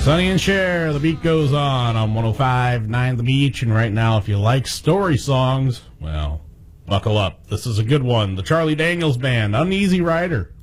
Sonny and Cher, the beat goes on 105.9 The Beach. And right now, if you like story songs, well, buckle up. This is a good one. The Charlie Daniels Band, Uneasy Rider.